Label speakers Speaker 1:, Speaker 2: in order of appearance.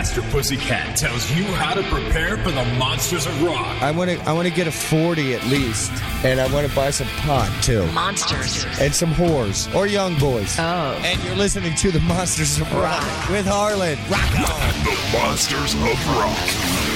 Speaker 1: Master Pussycat tells you how to prepare for the monsters of rock.
Speaker 2: I want to get a 40 at least, and I want to buy some pot too.
Speaker 3: Monsters.
Speaker 2: And some whores or young boys.
Speaker 3: Oh.
Speaker 2: And you're listening to the Monsters of Rock with Harlan. Rock on.
Speaker 4: The Monsters of Rock.